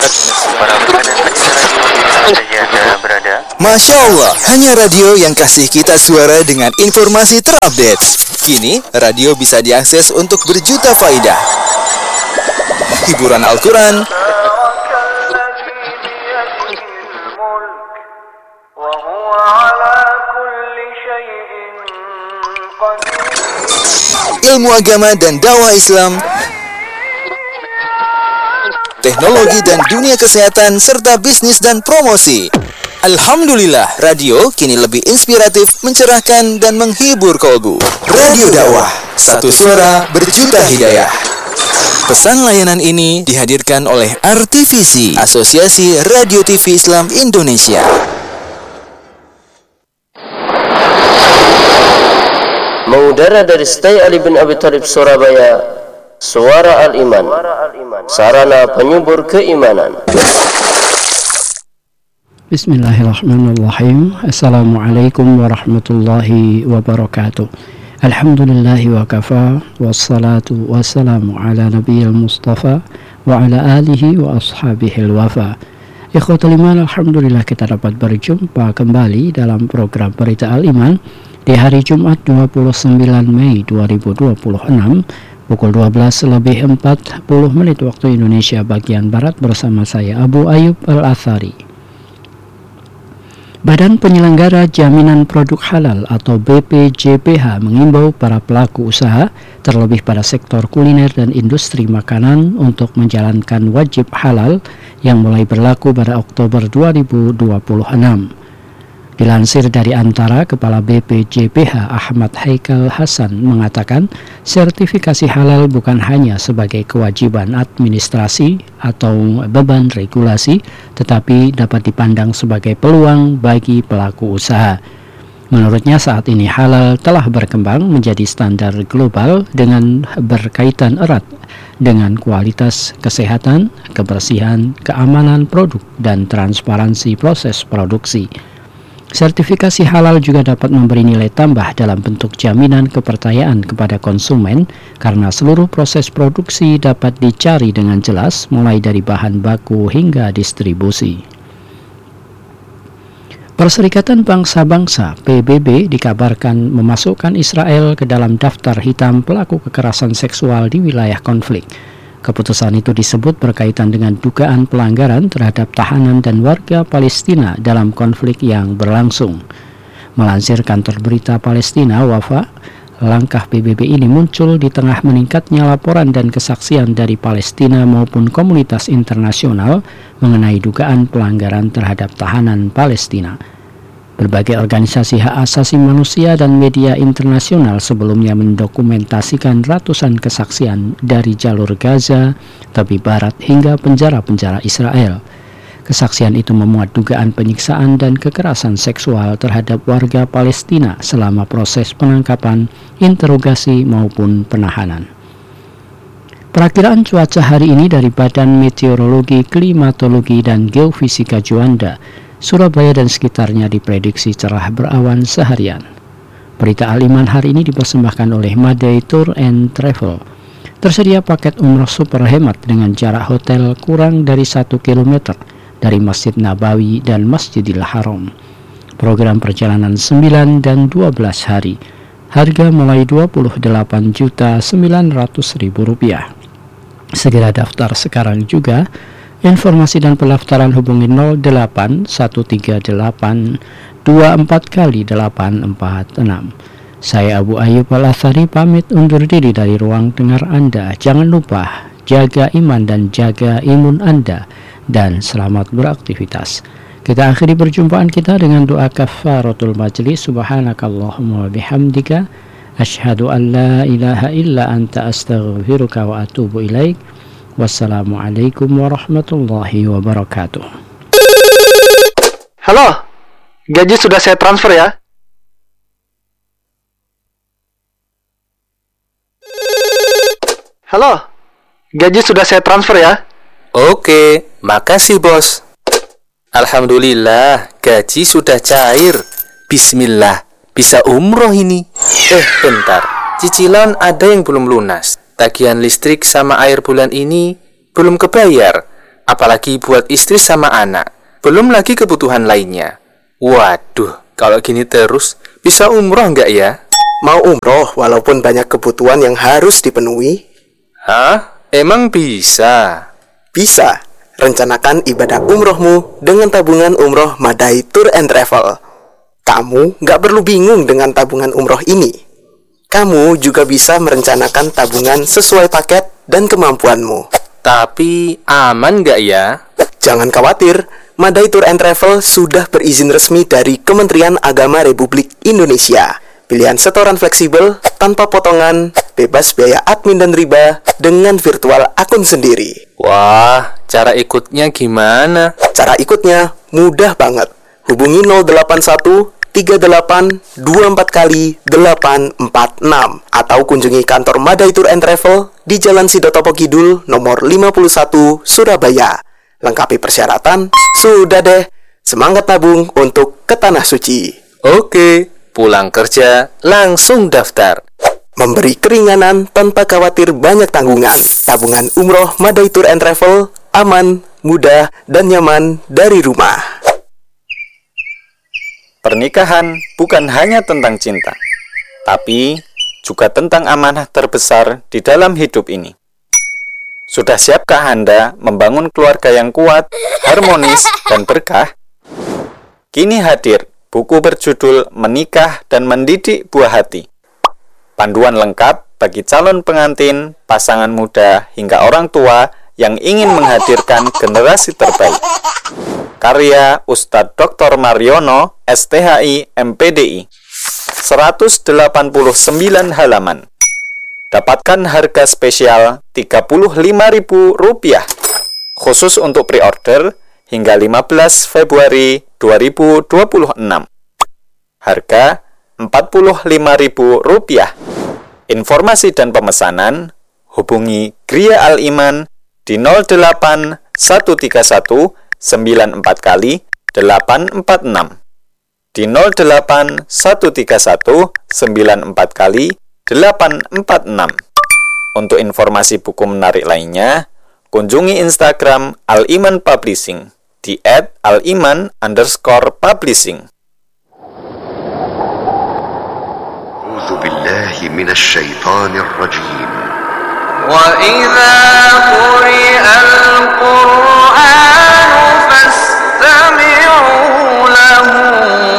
Para pendengar dan pendengar radio di mana saja Anda berada. Masya Allah, hanya radio yang kasih kita suara dengan informasi terupdate. Kini, radio bisa diakses untuk berjuta faidah. Hiburan Al-Quran, ilmu agama dan dakwah Islam, teknologi dan dunia kesehatan, serta bisnis dan promosi. Alhamdulillah, radio kini lebih inspiratif, mencerahkan, dan menghibur kolbu. Radio dakwah, satu suara berjuta hidayah. Pesan layanan ini dihadirkan oleh RTVC, Asosiasi Radio TV Islam Indonesia. Mengudara dari Stay Ali bin Abi Thalib Surabaya, Suara Al-Iman, sarana penyubur keimanan. Bismillahirrahmanirrahim. Assalamualaikum warahmatullahi wabarakatuh. Alhamdulillahi wa kafa, wassalatu wassalamu ala nabiyil mustafa wa ala alihi wa ashabihil wafa. Ikhwatul iman, alhamdulillah kita dapat berjumpa kembali dalam program Berita Al-Iman di hari Jumat 29 Mei 2026 pukul 12:40 waktu Indonesia bagian Barat bersama saya Abu Ayyub Al-Athari. Badan Penyelenggara Jaminan Produk Halal atau BPJPH mengimbau para pelaku usaha, terlebih pada sektor kuliner dan industri makanan, untuk menjalankan wajib halal yang mulai berlaku pada Oktober 2026. Dilansir dari Antara, Kepala BPJPH Ahmad Haikal Hasan mengatakan, sertifikasi halal bukan hanya sebagai kewajiban administrasi atau beban regulasi, tetapi dapat dipandang sebagai peluang bagi pelaku usaha. Menurutnya, saat ini halal telah berkembang menjadi standar global dengan berkaitan erat dengan kualitas kesehatan, kebersihan, keamanan produk, dan transparansi proses produksi. Sertifikasi halal juga dapat memberi nilai tambah dalam bentuk jaminan kepercayaan kepada konsumen karena seluruh proses produksi dapat dicari dengan jelas, mulai dari bahan baku hingga distribusi. Perserikatan Bangsa-Bangsa (PBB) dikabarkan memasukkan Israel ke dalam daftar hitam pelaku kekerasan seksual di wilayah konflik. Keputusan itu disebut berkaitan dengan dugaan pelanggaran terhadap tahanan dan warga Palestina dalam konflik yang berlangsung. Melansir kantor berita Palestina Wafa, langkah PBB ini muncul di tengah meningkatnya laporan dan kesaksian dari Palestina maupun komunitas internasional mengenai dugaan pelanggaran terhadap tahanan Palestina. Berbagai organisasi hak asasi manusia dan media internasional sebelumnya mendokumentasikan ratusan kesaksian dari jalur Gaza, tepi barat hingga penjara-penjara Israel. Kesaksian itu memuat dugaan penyiksaan dan kekerasan seksual terhadap warga Palestina selama proses penangkapan, interogasi maupun penahanan. Perakiraan cuaca hari ini dari Badan Meteorologi, Klimatologi, dan Geofisika Juanda, Surabaya dan sekitarnya diprediksi cerah berawan seharian. Berita Al-Iman hari ini dipersembahkan oleh Madai Tour and Travel. Tersedia paket umrah super hemat dengan jarak hotel kurang dari 1 km dari Masjid Nabawi dan Masjidil Haram. Program perjalanan 9 dan 12 hari. Harga mulai Rp28.900.000. Segera daftar sekarang juga. Informasi dan pendaftaran hubungi 08 138 24 kali 846. Saya Abu Ayyub Al-Athari pamit undur diri dari ruang dengar Anda. Jangan lupa jaga iman dan jaga imun Anda, dan selamat beraktivitas. Kita akhiri perjumpaan kita dengan doa kafaratul majlis. Subhanakallahumma wa bihamdika asyhadu an la ilaha illa anta astaghfiruka wa atubu ilaik. Wassalamualaikum warahmatullahi wabarakatuh. Halo, gaji sudah saya transfer ya. Halo, gaji sudah saya transfer ya. Oke, makasih bos. Alhamdulillah, gaji sudah cair. Bismillah, bisa umroh ini. Bentar, cicilan ada yang belum lunas. Tagihan listrik sama air bulan ini belum kebayar. Apalagi buat istri sama anak. Belum lagi kebutuhan lainnya. Waduh, kalau gini terus, bisa umroh nggak ya? Mau umroh walaupun banyak kebutuhan yang harus dipenuhi? Hah? Emang bisa? Bisa. Rencanakan ibadah umrohmu dengan tabungan umroh Madai Tour and Travel. Kamu nggak perlu bingung dengan tabungan umroh ini. Kamu juga bisa merencanakan tabungan sesuai paket dan kemampuanmu. Tapi aman nggak ya? Jangan khawatir, Madai Tour and Travel sudah berizin resmi dari Kementerian Agama Republik Indonesia. Pilihan setoran fleksibel, tanpa potongan, bebas biaya admin dan riba, dengan virtual akun sendiri. Wah, cara ikutnya gimana? Cara ikutnya mudah banget. Hubungi 081 38 24 kali 846 atau kunjungi kantor Madai Tour and Travel di Jalan Sidotopo Kidul nomor 51 Surabaya. Lengkapi persyaratan, sudah deh. Semangat tabung untuk ke Tanah Suci. Oke, pulang kerja langsung daftar. Memberi keringanan tanpa khawatir banyak tanggungan. Tabungan umroh Madai Tour and Travel, aman, mudah, dan nyaman dari rumah. Pernikahan bukan hanya tentang cinta, tapi juga tentang amanah terbesar di dalam hidup ini. Sudah siapkah Anda membangun keluarga yang kuat, harmonis, dan berkah? Kini hadir buku berjudul Menikah dan Mendidik Buah Hati. Panduan lengkap bagi calon pengantin, pasangan muda, hingga orang tua yang ingin menghadirkan generasi terbaik. Karya Ustadz Dr. Mariono, STHI, MPDI. 189 halaman. Dapatkan harga spesial Rp35.000 khusus untuk pre-order hingga 15 Februari 2026. Harga Rp45.000. Informasi dan pemesanan hubungi Gria Al-Iman di 08 131 94 kali 846 di 08 131 94 kali 846. Untuk informasi buku menarik lainnya, kunjungi Instagram Al-Iman Publishing di @aliman_publishing. أعوذ بالله من الشيطان الرجيم وإذا قرئ القرآن فاستمعوا له